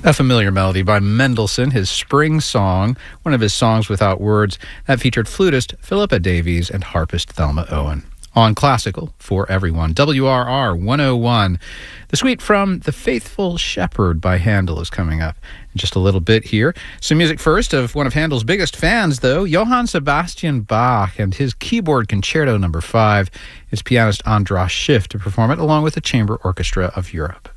A familiar melody by Mendelssohn, his Spring Song, one of his songs without words, that featured flutist Philippa Davies and harpist Thelma Owen. On Classical for Everyone, WRR 101. The suite from The Faithful Shepherd by Handel is coming up in just a little bit here. Some music first of one of Handel's biggest fans, though, Johann Sebastian Bach and his Keyboard Concerto No. 5. It's pianist Andras Schiff to perform it along with the Chamber Orchestra of Europe.